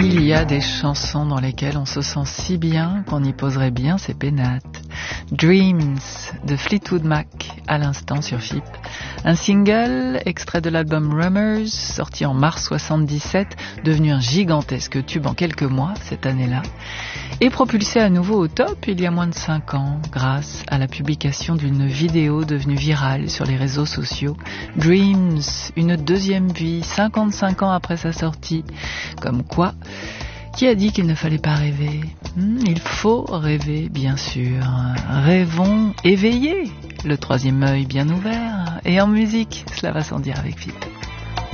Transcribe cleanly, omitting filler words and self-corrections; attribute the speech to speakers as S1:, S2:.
S1: Il y a des chansons dans lesquelles on se sent si bien qu'on y poserait bien ses pénates. Dreams de Fleetwood Mac à l'instant sur FIP. Un single extrait de l'album Rumours, sorti en mars 77, devenu un gigantesque tube en quelques mois cette année-là, et propulsé à nouveau au top il y a moins de 5 ans grâce à la publication d'une vidéo devenue virale sur les réseaux sociaux. Dreams, une deuxième vie, 55 ans après sa sortie. Comme quoi, qui a dit qu'il ne fallait pas rêver ? Il faut rêver, bien sûr. Rêvons éveillés, le troisième œil bien ouvert. Et en musique, cela va sans dire avec FIP.